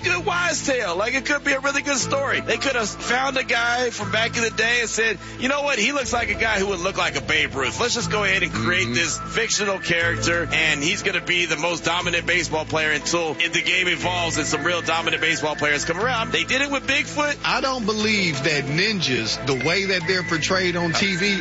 good wise tale. Like, it could be a really good story. They could have found a guy from back in the day and said, you know what, he looks like a guy who would look like a Babe Ruth. Let's just go ahead and create this fictional character, and he's going to be the most dominant baseball player until the game evolves and some real dominant baseball players come around. They did it with Bigfoot. I don't believe that ninjas, the way that they're portrayed on TV,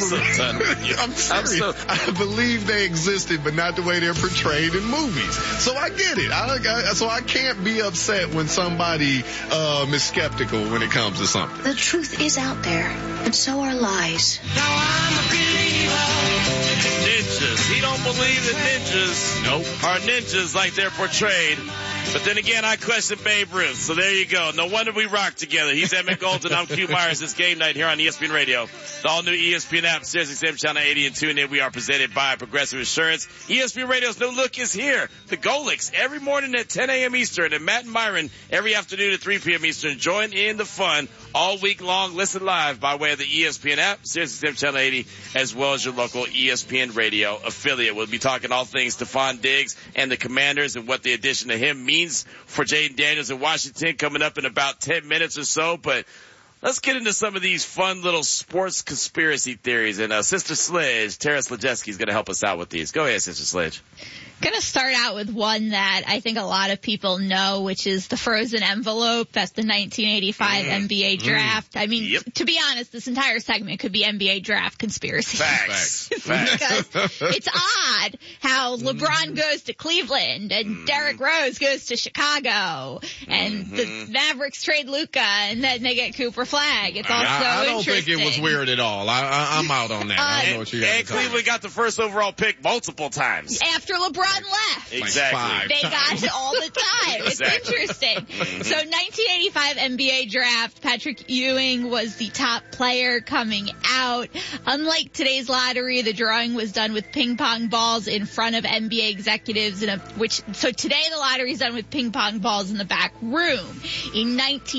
I'm serious. I believe they existed, but not the way they're portrayed in movies. So I get it. So I can't be upset when somebody is skeptical when it comes to something. The truth is out there, and so are lies. Now I'm a believer. Ninjas. He don't believe that ninjas are ninjas like they're portrayed. But then again, I question Babe Ruth. So there you go. No wonder we rock together. He's Emmett Golden. I'm Q Myers. It's game night here on ESPN Radio. The all-new ESPN app, SiriusXM Channel 80 and tune in. We are presented by Progressive Insurance. ESPN Radio's new look is here. The Golics every morning at 10 a.m. Eastern, and Matt and Myron every afternoon at 3 p.m. Eastern. Join in the fun all week long. Listen live by way of the ESPN app, SiriusXM Channel 80, as well as your local ESPN Radio affiliate. We'll be talking all things Stephon Diggs and the Commanders and what the addition of him means for Jaden Daniels in Washington coming up in about 10 minutes or so. But let's get into some of these fun little sports conspiracy theories. And Sister Sledge, Tara Sledgeski, is going to help us out with these. Go ahead, Sister Sledge. Going to start out with one that I think a lot of people know, which is the frozen envelope at the 1985 NBA draft. I mean, to be honest, this entire segment could be NBA draft conspiracy. Facts. Because it's odd how LeBron goes to Cleveland and Derrick Rose goes to Chicago and the Mavericks trade Luka and then they get Cooper Flag. It's also I don't think it was weird at all. I'm out on that. I don't know what you got to And Cleveland got the first overall pick multiple times. After LeBron left. Exactly. They got it all the time. It's interesting. So 1985 NBA draft, Patrick Ewing was the top player coming out. Unlike today's lottery, the drawing was done with ping pong balls in front of NBA executives so today the lottery is done with ping pong balls in the back room. In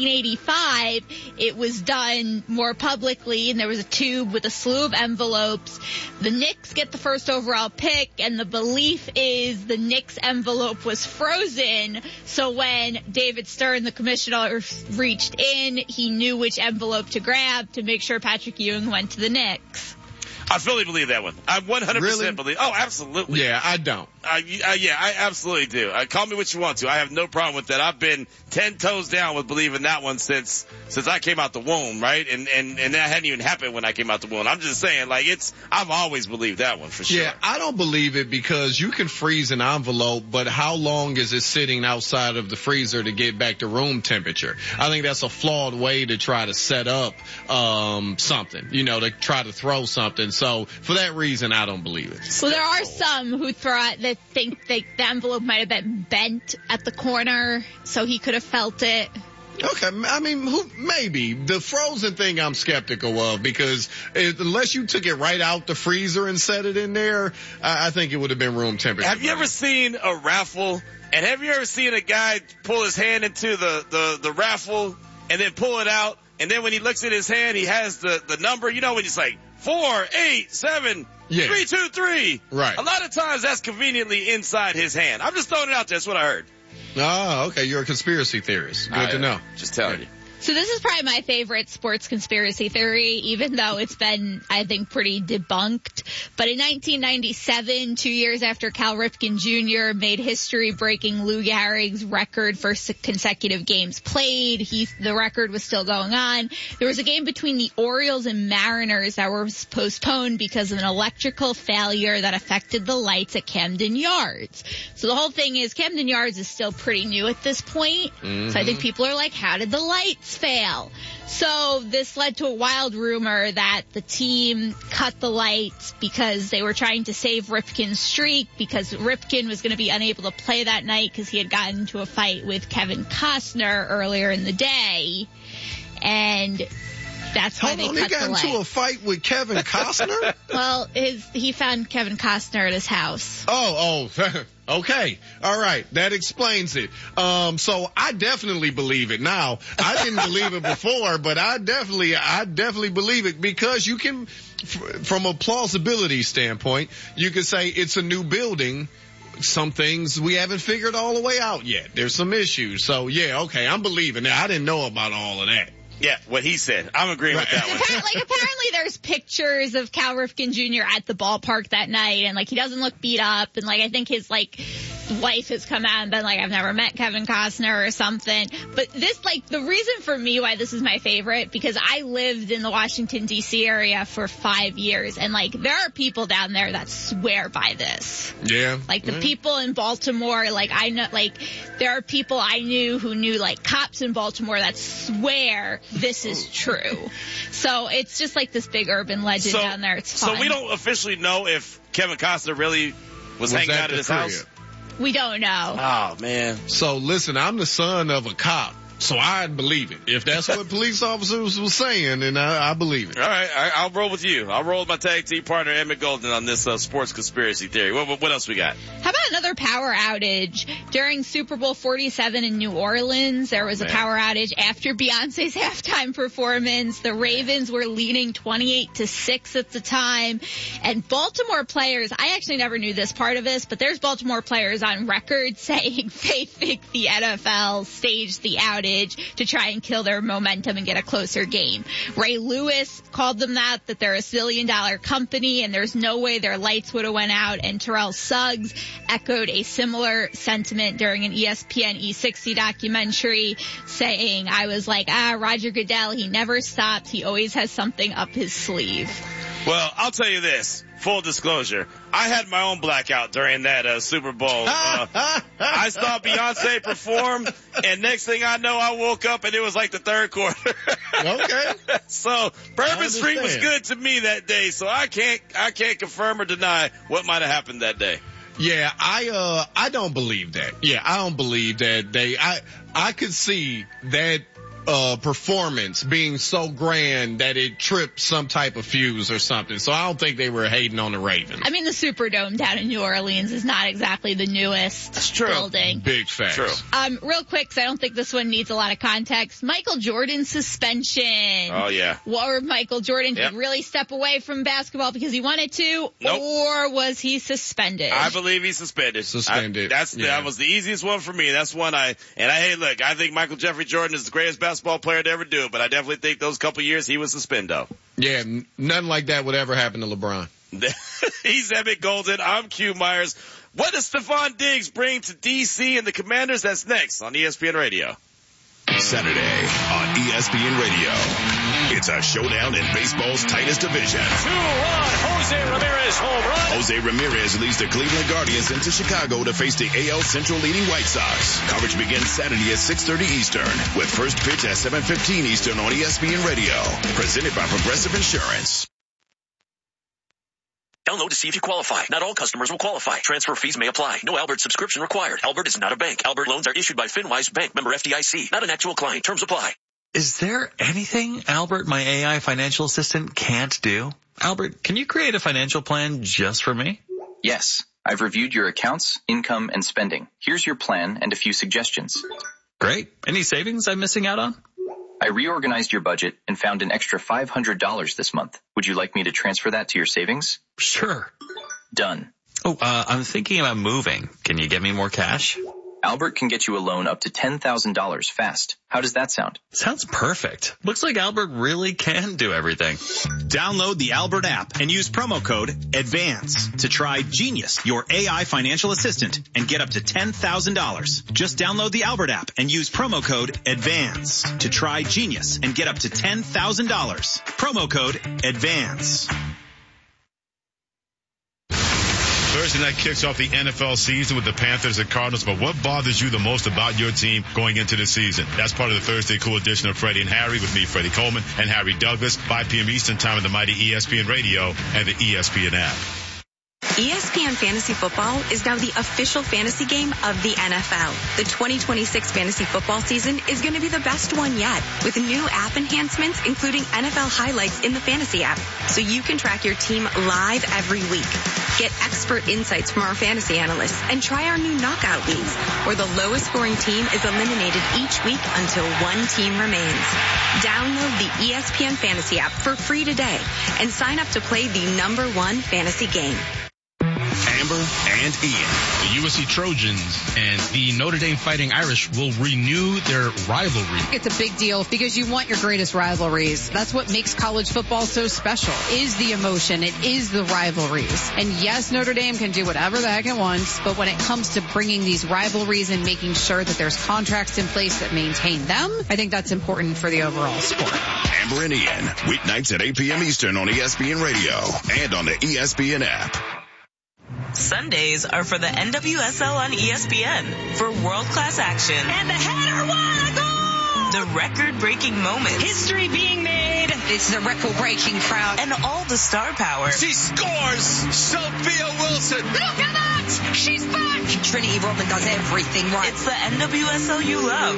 1985, it was done more publicly and there was a tube with a slew of envelopes. The Knicks get the first overall pick and the belief is the Knicks envelope was frozen, so when David Stern, the commissioner, reached in, he knew which envelope to grab to make sure Patrick Ewing went to the Knicks. I fully believe that one. I 100% believe. Oh, absolutely. Yeah, I don't. Yeah, I absolutely do. Call me what you want to. I have no problem with that. I've been 10 toes down with believing that one since I came out the womb, right? And that hadn't even happened when I came out the womb. I'm just saying, like, I've always believed that one for sure. Yeah, I don't believe it because you can freeze an envelope, but how long is it sitting outside of the freezer to get back to room temperature? I think that's a flawed way to try to set up something, to try to throw something. So for that reason, I don't believe it. Well, there are some who think the envelope might have been bent at the corner, so he could have felt it. Okay, I mean, maybe. The frozen thing I'm skeptical of because unless you took it right out the freezer and set it in there, I think it would have been room temperature. Have you ever seen a raffle? And have you ever seen a guy pull his hand into the raffle and then pull it out? And then when he looks at his hand, he has the number, when it's like 4, 8, 7, 3, 2, 3. Right. A lot of times that's conveniently inside his hand. I'm just throwing it out there. That's what I heard. Oh, okay. You're a conspiracy theorist. Good to know. Just telling you. So this is probably my favorite sports conspiracy theory, even though it's been, I think, pretty debunked. But in 1997, 2 years after Cal Ripken Jr. made history breaking Lou Gehrig's record for consecutive games played, the record was still going on. There was a game between the Orioles and Mariners that was postponed because of an electrical failure that affected the lights at Camden Yards. So the whole thing is Camden Yards is still pretty new at this point. So I think people are like, how did the lights fail? So this led to a wild rumor that the team cut the lights because they were trying to save Ripken's streak because Ripken was going to be unable to play that night because he had gotten into a fight with Kevin Costner earlier in the day. And that's why they cut the lights. He got into a fight with Kevin Costner? Well, he found Kevin Costner at his house. Oh, okay. All right. That explains it. So I definitely believe it. Now, I didn't believe it before, but I definitely believe it because you can, from a plausibility standpoint, you could say it's a new building. some things we haven't figured all the way out yet. There's some issues. So, yeah, okay, I'm believing that. I didn't know about all of that. Yeah, what he said. I'm agreeing with that one. Apparently there's pictures of Cal Ripken Jr. at the ballpark that night, and, he doesn't look beat up, and, I think his, wife has come out and been like, I've never met Kevin Costner or something. But this, the reason for me why this is my favorite, because I lived in the Washington, D.C. area for 5 years, and, there are people down there that swear by this. Yeah. The people in Baltimore, I know, there are people I knew who knew, cops in Baltimore that swear this is true. So it's just this big urban legend down there. It's fun. So we don't officially know if Kevin Costner really was hanging out at his house? We don't know. Oh, man. So, listen, I'm the son of a cop, so I'd believe it. If that's what police officers were saying, then I believe it. All right, I'll roll with you. I'll roll with my tag team partner, Emmett Golden, on this sports conspiracy theory. What else we got? How about another power outage? During Super Bowl 47 in New Orleans, there was a power outage after Beyonce's halftime performance. The Ravens were leading 28-6 at the time. And Baltimore players, I actually never knew this part of this, but there's Baltimore players on record saying they think the NFL staged the outage to try and kill their momentum and get a closer game. Ray Lewis called them that they're a $1 zillion company and there's no way their lights would have went out. And Terrell Suggs echoed a similar sentiment during an ESPN E60 documentary, saying, I was like, Roger Goodell, he never stops. He always has something up his sleeve. Well, I'll tell you this. Full disclosure, I had my own blackout during that Super Bowl. I saw Beyonce perform, and next thing I know, I woke up and it was the third quarter. Okay. So Bourbon Street was good to me that day. So I can't confirm or deny what might have happened that day. Yeah, I don't believe that. Yeah, I don't believe that I could see that performance being so grand that it tripped some type of fuse or something. So I don't think they were hating on the Ravens. I mean, the Superdome down in New Orleans is not exactly the newest building. Big facts. True. Real quick, because I don't think this one needs a lot of context. Michael Jordan's suspension. Oh, yeah. Or Michael Jordan, did he really step away from basketball because he wanted to? Nope. Or was he suspended? I believe he's suspended. That was the easiest one for me. That's one I think Michael Jeffrey Jordan is the greatest basketball player to ever do it, but I definitely think those couple years he was suspended. Yeah, nothing like that would ever happen to LeBron. He's Emmett Golden. I'm Q Myers. What does Stephon Diggs bring to DC and the Commanders? That's next on ESPN Radio. Saturday on ESPN Radio. It's a showdown in baseball's tightest division. 2-run Jose Ramirez home run. Jose Ramirez leads the Cleveland Guardians into Chicago to face the AL Central leading White Sox. Coverage begins Saturday at 6:30 Eastern with first pitch at 7:15 Eastern on ESPN Radio. Presented by Progressive Insurance. Download to see if you qualify. Not all customers will qualify. Transfer fees may apply. No Albert subscription required. Albert is not a bank. Albert loans are issued by FinWise Bank, member FDIC. Not an actual client. Terms apply. Is there anything Albert, my AI financial assistant, can't do? Albert, can you create a financial plan just for me? Yes. I've reviewed your accounts, income, and spending. Here's your plan and a few suggestions. Great. Any savings I'm missing out on? I reorganized your budget and found an extra $500 this month. Would you like me to transfer that to your savings? Sure. Done. Oh, I'm thinking about moving. Can you get me more cash? Albert can get you a loan up to $10,000 fast. How does that sound? Sounds perfect. Looks like Albert really can do everything. Download the Albert app and use promo code ADVANCE to try Genius, your AI financial assistant, and get up to $10,000. Just download the Albert app and use promo code ADVANCE to try Genius and get up to $10,000. Promo code ADVANCE. Thursday night kicks off the NFL season with the Panthers and Cardinals, but what bothers you the most about your team going into the season? That's part of the Thursday Cool edition of Freddie and Harry with me, Freddie Coleman, and Harry Douglas, 5 p.m. Eastern Time on the mighty ESPN Radio and the ESPN app. ESPN Fantasy Football is now the official fantasy game of the NFL. The 2026 fantasy football season is going to be the best one yet, with new app enhancements including NFL highlights in the fantasy app, so you can track your team live every week. Get expert insights from our fantasy analysts and try our new knockout leagues, where the lowest scoring team is eliminated each week until one team remains. Download the ESPN Fantasy app for free today and sign up to play the #1 fantasy game. Amber and and Ian. The USC Trojans and the Notre Dame Fighting Irish will renew their rivalry. It's a big deal because you want your greatest rivalries. That's what makes college football so special, is the emotion. It is the rivalries. And yes, Notre Dame can do whatever the heck it wants, but when it comes to bringing these rivalries and making sure that there's contracts in place that maintain them, I think that's important for the overall sport. Amber and Ian, weeknights at 8 p.m. Eastern on ESPN Radio and on the ESPN app. Sundays are for the NWSL on ESPN for world-class action. And the header, what a goal! The record-breaking moments. History being made. It's the record-breaking crowd. And all the star power. She scores! Sophia Wilson! Look at that! She's back! Trinity Rodman does everything right. It's the NWSL you love.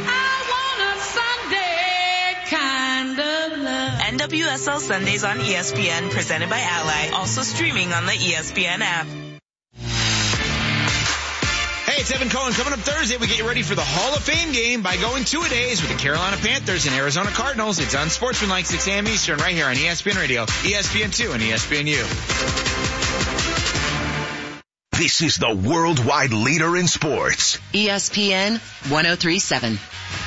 I want a Sunday kind of love. NWSL Sundays on ESPN, presented by Ally. Also streaming on the ESPN app. Hey, it's Evan Cohen. Coming up Thursday, we get you ready for the Hall of Fame game by going 2-a-days with the Carolina Panthers and Arizona Cardinals. It's on Sportsmanlike, 6 a.m. Eastern, right here on ESPN Radio, ESPN2, and ESPNU. This is the worldwide leader in sports. ESPN 1037.